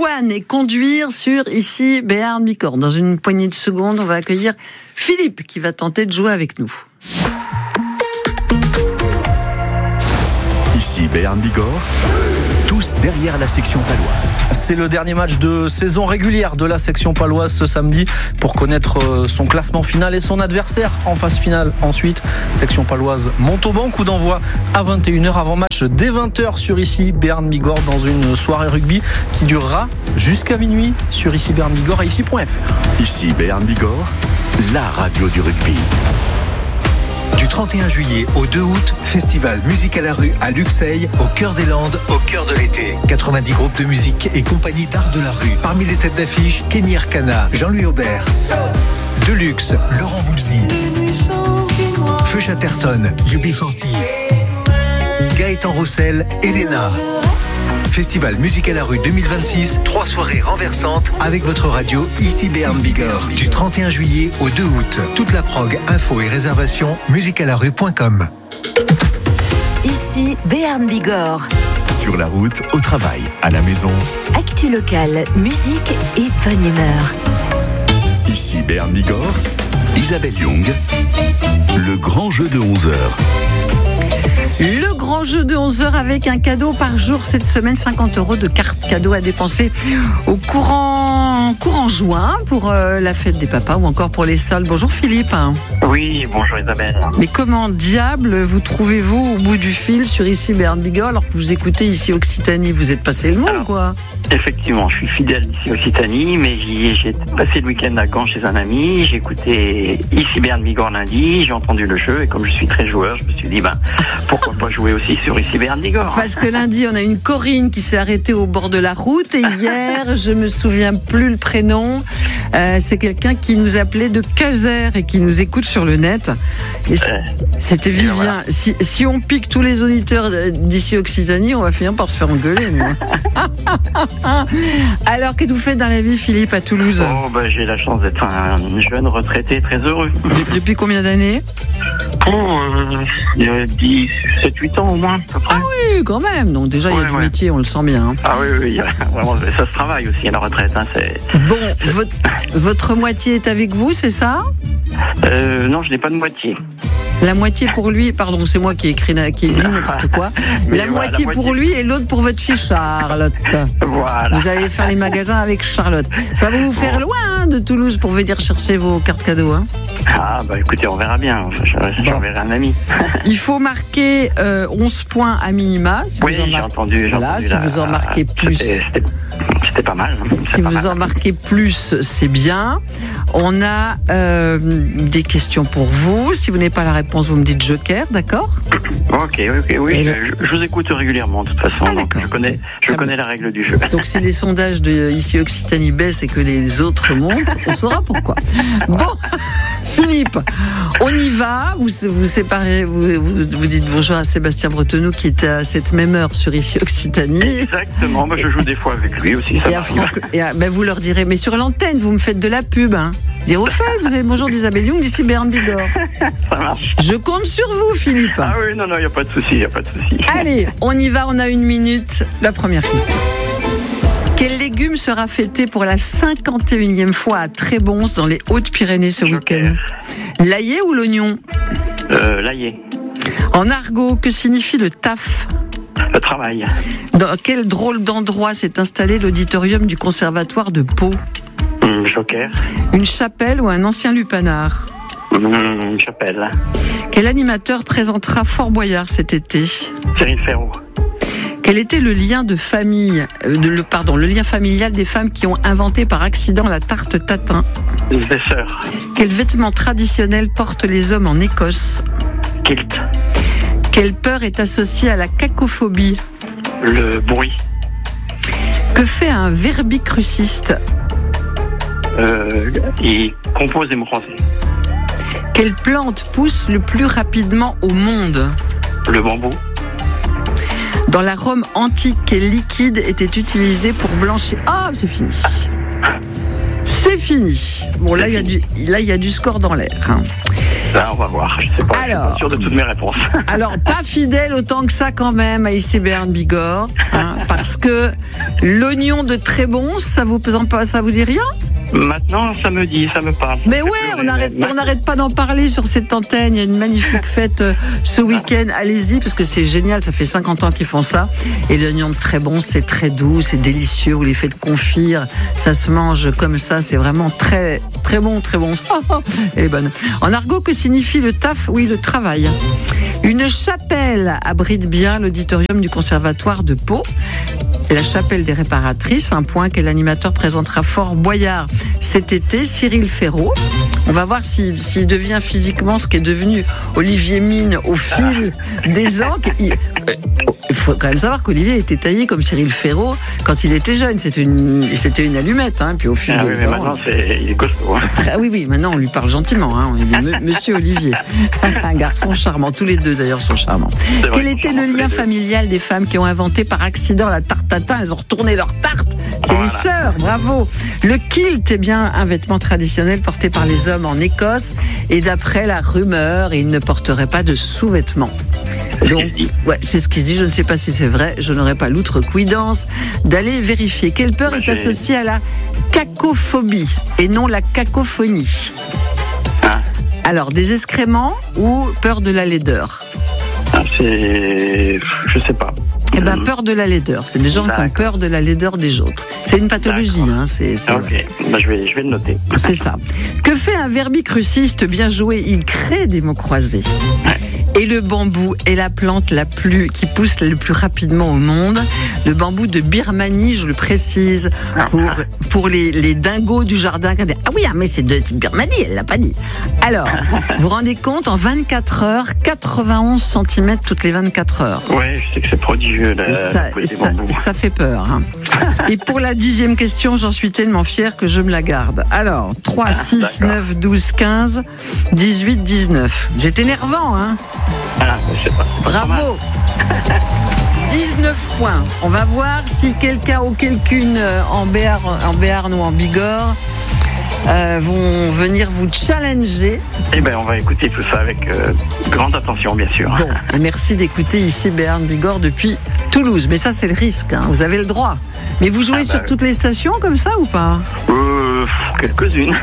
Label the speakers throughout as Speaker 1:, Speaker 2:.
Speaker 1: douane et conduire sur ici Béarn Bigorre. Dans une poignée de secondes, on va accueillir Philippe qui va tenter de jouer avec nous.
Speaker 2: Ici Béarn Bigorre, tous derrière la section paloise.
Speaker 3: C'est le dernier match de saison régulière de la section paloise ce samedi pour connaître son classement final et son adversaire en phase finale. Ensuite, section paloise Montauban, coup d'envoi à 21h, avant match dès 20h sur ici Béarn Bigorre dans une soirée rugby qui durera jusqu'à minuit sur ici Béarn Bigorre et ici.fr.
Speaker 2: Ici Béarn Bigorre, la radio du rugby.
Speaker 4: Du 31 juillet au 2 août, festival Musique à la rue à Luxeuil, au cœur des Landes, au cœur de l'été. 90 groupes de musique et compagnies d'art de la rue. Parmi les têtes d'affiche, Kenny Arcana, Jean-Louis Aubert, Deluxe, Laurent Voulzy, Feu Chatterton, UB40, Gaëtan Roussel, Elena. Festival Musique à la rue 2026, 3 soirées renversantes avec votre radio ici Béarn Bigorre. Du 31 juillet au 2 août. Toute la prog, info et réservation, musiquealarue.com.
Speaker 5: Ici Béarn Bigorre.
Speaker 2: Sur la route, au travail, à la maison.
Speaker 5: Actu locale, musique et bonne humeur.
Speaker 2: Ici Béarn Bigorre, Isabelle Young, le grand jeu de 11h.
Speaker 1: Le grand jeu de 11h avec un cadeau par jour cette semaine, 50 € de cartes cadeaux à dépenser au courant juin pour la fête des papas ou encore pour les soldes. Bonjour Philippe.
Speaker 6: Oui, bonjour Isabelle.
Speaker 1: Mais comment diable vous trouvez-vous au bout du fil sur ici Béarn Bigorre alors que vous écoutez ici Occitanie? Vous êtes passé le monde quoi?
Speaker 6: Effectivement, je suis fidèle d'ici Occitanie, mais j'ai passé le week-end à Gand chez un ami, j'ai écouté ici Béarn Bigorre lundi, j'ai entendu le jeu et comme je suis très joueur, je me suis dit pourquoi pas jouer aussi sur ici Béarn Bigorre.
Speaker 1: Parce que lundi, on a une Corinne qui s'est arrêtée au bord de la route et hier, je me souviens plus le prénom, c'est quelqu'un qui nous appelait de Caser et qui nous écoute sur le net. Et c'était Vivien. Voilà. Si on pique tous les auditeurs d'ici Occitanie, on va finir par se faire engueuler. Alors, qu'est-ce que vous faites dans la vie, Philippe, à Toulouse?
Speaker 6: J'ai la chance d'être un jeune retraité très heureux.
Speaker 1: Depuis combien d'années?
Speaker 6: Il y a 7-8 ans au moins, à peu près.
Speaker 1: Ah oui, quand même. Donc déjà, il y a du métier, on le sent bien. Hein.
Speaker 6: Ah oui, vraiment, ça se travaille aussi à la retraite. Hein,
Speaker 1: Bon, votre moitié est avec vous, c'est ça?
Speaker 6: Non, je n'ai pas de moitié.
Speaker 1: La moitié pour lui, pardon, c'est moi qui ai écrit n'importe quoi. La moitié pour lui et l'autre pour votre fille Charlotte.
Speaker 6: Voilà.
Speaker 1: Vous allez faire les magasins avec Charlotte. Ça va vous faire loin de Toulouse pour venir chercher vos cartes cadeaux, hein?
Speaker 6: Écoutez, on verra bien. J'enverrai un ami.
Speaker 1: Il faut marquer 11 points à minima. Si
Speaker 6: j'ai entendu.
Speaker 1: Si vous en marquez plus.
Speaker 6: C'était pas mal.
Speaker 1: Si vous en marquez plus, c'est bien. On a des questions pour vous. Si vous n'avez pas la réponse, vous me dites joker, d'accord?
Speaker 6: Ok, oui. Je vous écoute régulièrement, de toute façon. Donc je connais la règle du jeu.
Speaker 1: Donc si les sondages de ici Occitanie baissent et que les autres montent, on saura pourquoi. Bon, Philippe, on y va. Vous séparez, vous dites bonjour à Sébastien Bretonneau qui était à cette même heure sur ici Occitanie.
Speaker 6: Exactement, je joue des fois avec lui aussi.
Speaker 1: Vous leur direz, mais sur l'antenne, vous me faites de la pub, hein. Dire au fait, vous avez bonjour d'Isabelle Young d'ici Béarn Bigorre.
Speaker 6: Ça marche.
Speaker 1: Je compte sur vous, Philippe.
Speaker 6: Ah oui, non, il n'y a pas de souci,
Speaker 1: Allez, on y va, on a 1 minute. La première question. Quel légume sera fêté pour la 51e fois à Trébons dans les Hautes-Pyrénées ce week-end? L'aillé ou l'oignon?
Speaker 6: L'aillé.
Speaker 1: En argot, que signifie le taf?
Speaker 6: Le travail.
Speaker 1: Dans quel drôle d'endroit s'est installé l'auditorium du Conservatoire de Pau?
Speaker 6: Joker.
Speaker 1: Une chapelle ou un ancien lupanar?
Speaker 6: Une chapelle.
Speaker 1: Quel animateur présentera Fort Boyard cet été?
Speaker 6: Cyril Ferraud.
Speaker 1: Quel était le lien de famille, le lien familial des femmes qui ont inventé par accident la tarte tatin?
Speaker 6: Les sœurs.
Speaker 1: Quel vêtement traditionnel portent les hommes en Écosse?
Speaker 6: Kilt.
Speaker 1: Quelle peur est associée à la cacophobie?
Speaker 6: Le bruit.
Speaker 1: Que fait un verbicruciste?
Speaker 6: Il compose des mots français.
Speaker 1: Quelle plante pousse le plus rapidement au monde?
Speaker 6: Le bambou.
Speaker 1: Dans la Rome antique, quel liquide était utilisé pour blanchir? Ah, c'est fini. C'est fini. Bon, là, il y a du score dans l'air. Hein.
Speaker 6: Là, on va voir. Je sais pas. Alors, je suis pas sûr de toutes mes réponses.
Speaker 1: Alors, pas fidèle autant que ça quand même à ici Béarn Bigorre, hein, parce que L'oignon de Trébons, ça vous dit rien?
Speaker 6: Maintenant, ça me parle.
Speaker 1: Mais ouais, on n'arrête pas d'en parler sur cette antenne. Il y a une magnifique fête ce week-end. Allez-y, parce que c'est génial. Ça fait 50 ans qu'ils font ça. Et l'oignon de Trébons, c'est très doux, c'est délicieux. Vous les faites confire. Ça se mange comme ça. C'est vraiment très, très bon, très bon. Elle est bonne. En argot, que signifie le taf? Oui, le travail. Une chapelle abrite bien l'auditorium du Conservatoire de Pau. La chapelle des réparatrices, un point que l'animateur présentera Fort Boyard cet été, Cyril Ferraud. On va voir s'il devient physiquement ce qu'est devenu Olivier Mine au fil des ans. Il faut quand même savoir qu'Olivier était taillé comme Cyril Ferraud quand il était jeune. C'était une allumette, hein. Puis au fil des ans.
Speaker 6: Maintenant, il est costaud. Hein.
Speaker 1: Ah oui, maintenant on lui parle gentiment. Hein. On lui dit Monsieur Olivier. Un garçon charmant. Tous les deux d'ailleurs sont charmants. Quel était le lien familial des femmes qui ont inventé par accident la tarte tatin? Elles ont retourné leur tarte. C'est les sœurs, bravo. Le kilt est bien un vêtement traditionnel porté par les hommes en Écosse. Et d'après la rumeur, ils ne porteraient pas de sous-vêtements. Donc, ouais, c'est ce qui se dit. Je ne sais pas si c'est vrai. Je n'aurai pas l'outrecuidance d'aller vérifier. Quelle peur est associée à la cacophobie et non la cacophonie? Alors, des excréments ou peur de la laideur?
Speaker 6: Je sais pas.
Speaker 1: Eh ben, peur de la laideur. C'est des gens qui ont peur de la laideur des autres. C'est une pathologie, hein.
Speaker 6: Ok. Ben, je vais le noter.
Speaker 1: C'est ça. Que fait un verbicruciste bien joué? Il crée des mots croisés.
Speaker 6: Ouais.
Speaker 1: Et le bambou est la plante qui pousse le plus rapidement au monde. Le bambou de Birmanie, je le précise, pour les dingos du jardin. Ah oui, mais c'est de Birmanie, elle l'a pas dit. Alors, vous vous rendez compte, en 24 heures, 91 cm toutes les 24 heures.
Speaker 6: Ouais, je sais que c'est prodigieux.
Speaker 1: Ça fait peur. Hein. Et pour la 10e question, j'en suis tellement fier que je me la garde. Alors, 3, 6, 9, 12, 15, 18, 19. C'est énervant, hein?
Speaker 6: Je sais pas.
Speaker 1: Bravo. 19 points. On va voir si quelqu'un ou quelqu'une en Béarn ou en Bigorre vont venir vous challenger.
Speaker 6: Eh ben, on va écouter tout ça avec grande attention, bien sûr.
Speaker 1: Bon, et merci d'écouter ici Béarn Bigorre depuis Toulouse. Mais ça, c'est le risque. Hein. Vous avez le droit. Mais vous jouez sur toutes les stations comme ça ou pas?
Speaker 6: Quelques-unes.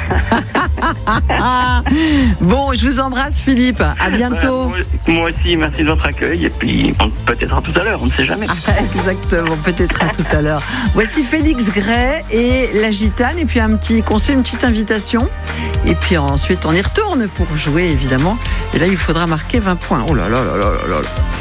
Speaker 1: Bon, je vous embrasse, Philippe. À bientôt.
Speaker 6: Moi aussi, merci de votre accueil. Et puis, peut-être à tout à l'heure, on ne sait jamais.
Speaker 1: Exactement, peut-être à tout à l'heure. Voici Félix Gray et La Gitane. Et puis un petit conseil, une petite invitation. Et puis ensuite, on y retourne pour jouer, évidemment. Et là, il faudra marquer 20 points. Oh là là là là là là.